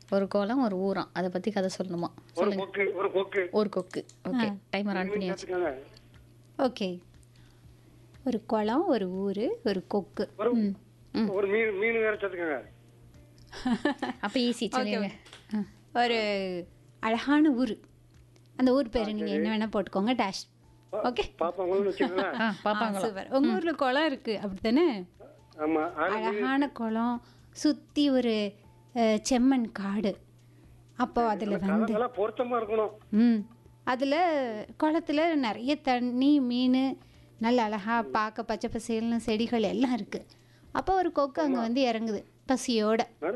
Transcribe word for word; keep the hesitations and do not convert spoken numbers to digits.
ஒரு குளம் ஒரு ஊராம் அதை பத்தி கதை சொல்லணுமா? ஒரு சொல்லுங்க. கொக்கு ஒரு கொக்கு ஒரு கொக்கு. ஓகே, டைமர் ஆன் பண்ணியாச்சு. கேட்டுக்கோங்க. ஓகே. ஒரு குளம், ஒரு ஊர், ஒரு கொக்கு. ஒரு ம் ம் ஒரு மீன் மீன் வேற சேர்த்துக்கோங்க. அப்போ ஈஸி சொல்லுங்க. ஆ. ஒரு அழகான ஊர். அந்த ஊர் பேர் நீங்கள் என்ன வேணால் போட்டுக்கோங்க, டேஷ். ஓகே. பாப்பாங்களும் வச்சுக்கோங்க. ஆ பாப்பாங்களா? சூப்பர். உங்கள் ஊரில் குளம் இருக்குது அப்படி தானே? ஆமா அது அழகான குளம், சுற்றி ஒரு அஹ், செம்மண் காடு. அப்போ அதில் வந்து கலங்கெல்லாம் பொருத்தமா இருக்கணும். ம் அதில் குளத்துல நிறைய தண்ணி, மீன், நல்ல அழகாக பார்க்க பச்சை பசேல்னு செடிகள் எல்லாம் இருக்குது. அப்போ ஒரு கொக்கு அங்கே வந்து இறங்குது பசியோட.